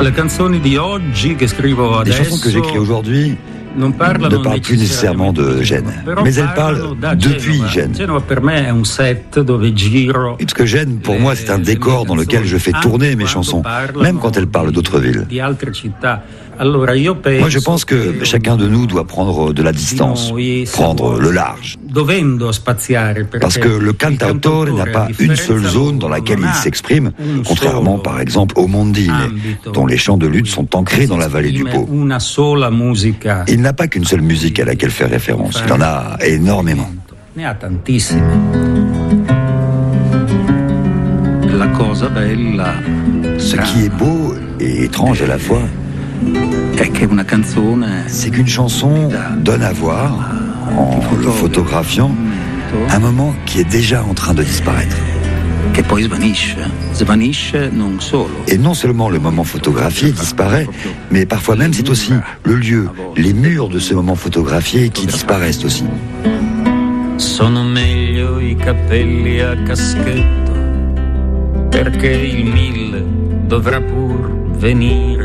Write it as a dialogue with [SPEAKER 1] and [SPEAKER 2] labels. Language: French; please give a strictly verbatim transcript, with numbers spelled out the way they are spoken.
[SPEAKER 1] Les chansons
[SPEAKER 2] que j'écris aujourd'hui ne parlent plus nécessairement de Gênes, mais elles parlent depuis Gênes. Parce que Gênes, pour moi, c'est un décor dans lequel je fais tourner mes chansons, même quand elles parlent d'autres villes. Moi, je pense que chacun de nous doit prendre de la distance, prendre le large. Parce que le cantautore n'a pas une seule zone dans laquelle il s'exprime, contrairement, par exemple, au Mondile, dont les chants de lutte sont ancrés dans la vallée du Pô. Il n'a pas qu'une seule musique à laquelle faire référence, il en a énormément. Ce qui est beau et étrange à la fois, c'est qu'une chanson donne à voir, en le photographiant, un moment qui est déjà en train de disparaître. Et non seulement le moment photographié disparaît, mais parfois même c'est aussi le lieu, les murs de ce moment photographié qui disparaissent aussi.
[SPEAKER 3] Sono meglio i capelli a caschetto, perché il mille dovrà pur venire.